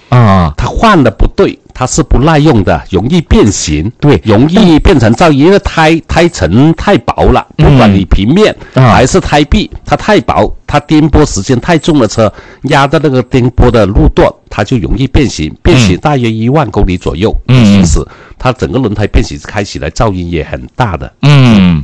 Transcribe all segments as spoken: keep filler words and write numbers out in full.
啊， 它换的不对，它是不耐用的，容易变形， 对， 容易变成噪音，因为胎胎层太薄了，不管你平面、嗯、还是胎壁，它太薄，它颠簸时间太重的车压在那个颠簸的路段，它就容易变形，变形大约一万公里左右的行驶，嗯、它整个轮胎变形开起来噪音也很大的。 嗯。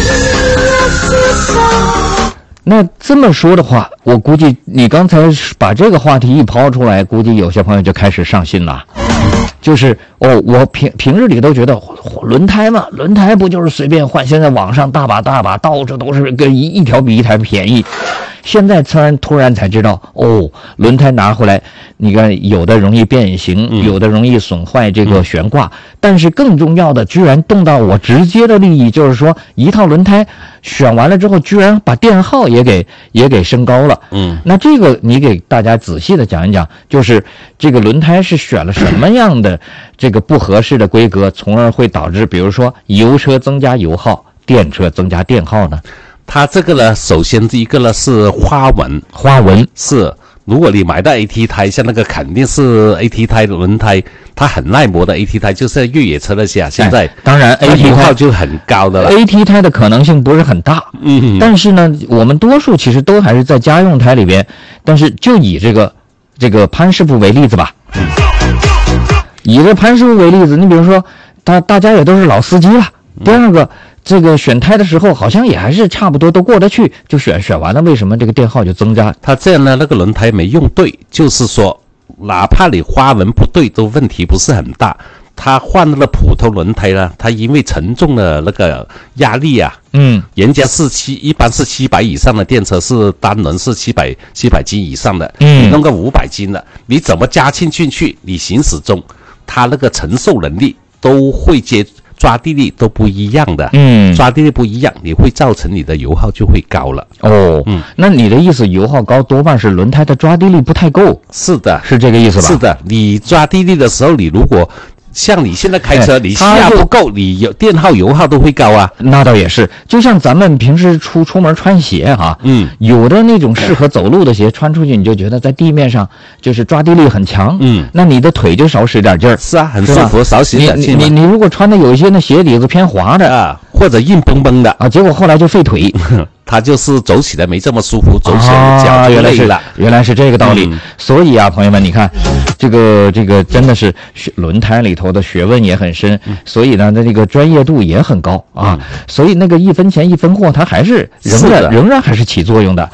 那这么说的话，我估计你刚才把这个话题一抛出来，估计有些朋友就开始上心了。就是哦，我平平日里都觉得轮胎嘛，轮胎不就是随便换？现在网上大把大把，到处都是跟一一条比一台便宜。现在突然突然才知道，哦，轮胎拿回来，你看有的容易变形，嗯、有的容易损坏这个悬挂，嗯、但是更重要的，居然动到我直接的利益，就是说一套轮胎选完了之后，居然把电耗也给也给升高了。嗯，那这个你给大家仔细的讲一讲，就是这个轮胎是选了什么样的这个不合适的规格，从而会导致，比如说油车增加油耗，电车增加电耗呢？ 它这个呢，首先第一个呢是花纹， 花纹是，如果你买到 A T 胎，像那个肯定是 A T 胎的轮胎，它很耐磨的 A T 胎，就是越野车那些啊。现在、哎、 当然 A T 油耗就很高的了。 A T 胎的可能性不是很大，嗯，但是呢，我们多数其实都还是在家用胎里边。但是就以这个这个潘师傅为例子吧，嗯，以这潘师傅为例子，你比如说，大大家也都是老司机了。第二个。这个选胎的时候好像也还是差不多都过得去，就选选完了，为什么这个电耗就增加？ 它这样呢，那个轮胎没用对，就是说，哪怕你花纹不对，都问题不是很大。它换了普通轮胎呢，它因为承重的那个压力啊，嗯，人家是七，一般是七百以上的电车是单轮是七百七百斤以上的，嗯，你弄个五百斤的，你怎么加进进去？你行驶中，它那个承受能力都会接。抓地力都不一样的，嗯，抓地力不一样，你会造成你的油耗就会高了。 哦，嗯，那你的意思，油耗高多半是轮胎的抓地力不太够？ 是的， 是这个意思吧？ 是的，你抓地力的时候，你如果像你现在开车，哎、你下不够，你有电耗、油耗都会高啊。 那倒也是，就像咱们平时出出门穿鞋哈、啊，嗯，有的那种适合走路的鞋，穿出去你就觉得在地面上就是抓地力很强，嗯，那你的腿就少使点劲儿。 是啊，很舒服，少使点劲。 你你你如果穿的有一些那鞋底子偏滑的啊，或者硬绷绷的啊，结果后来就废腿。 它就是走起来没这么舒服，走起来脚就累了、啊、 原来是原来是这个道理、嗯、所以啊朋友们你看这个这个真的是轮胎里头的学问也很深、嗯、所以呢这个专业度也很高啊、嗯、所以那个一分钱一分货它还是仍然仍然还是起作用的。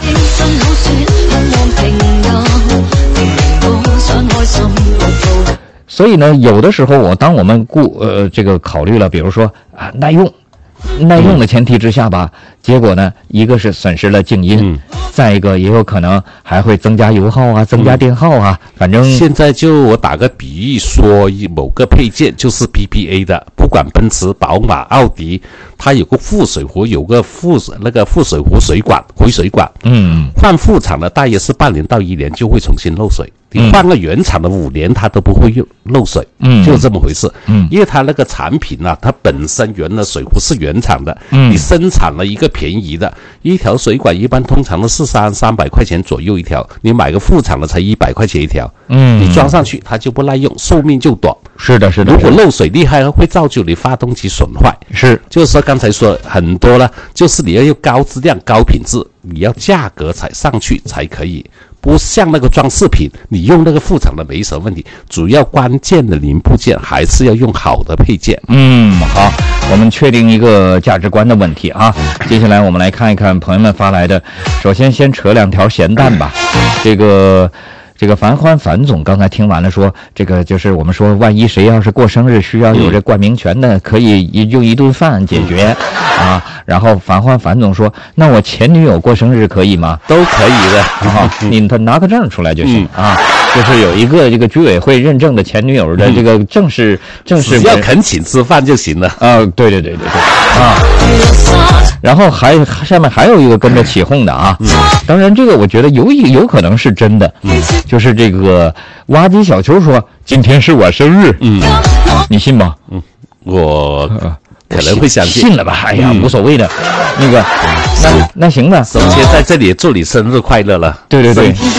所以呢有的时候我当我们顾呃这个考虑了比如说啊耐用耐用的前提之下吧，结果呢，一个是损失了静音，嗯、再一个也有可能还会增加油耗啊，增加电耗啊。嗯、反正现在就我打个比喻说，某个配件就是 P P A 的，不管奔驰、宝马、奥迪，它有个副水壶，有个副那个副水壶水管回水管，嗯，换副厂的大约是半年到一年就会重新漏水。你换个原厂的五年，它都不会漏水，嗯，就这么回事，嗯，因为它那个产品啊，它本身原的水壶是原厂的，嗯，你生产了一个便宜的，一条水管一般通常都是三三百块钱左右一条，你买个副厂的才一百块钱一条，嗯，你装上去它就不耐用，寿命就短。 是的，是的。 如果漏水厉害，会造就你发动机损坏。 是， 就是说刚才说很多了，就是你要用高质量、高品质，你要价格才上去才可以。不像那个装饰品，你用那个副厂的没什么问题，主要关键的零部件还是要用好的配件。 嗯，好，我们确定一个价值观的问题啊。接下来我们来看一看朋友们发来的，首先先扯两条咸淡吧。这个这个樊欢樊总刚才听完了说，这个就是我们说万一谁要是过生日需要有这冠名权的，可以用一顿饭解决啊。然后樊欢樊总说，那我前女友过生日可以吗？ 都可以的啊，你他拿个证出来就行、嗯、啊，就是有一个这个居委会认证的前女友的这个正式、嗯、正式只要肯请吃饭就行了啊。对对对对对啊。然后还下面还有一个跟着起哄的啊，嗯、当然这个我觉得有有可能是真的，嗯，就是这个挖机小球说今天是我生日，嗯，你信吗？ 嗯，我。可能会相信信了吧，哎呀、嗯、无所谓的那个那那行吧， 首先在这里祝你生日快乐了。 对对对。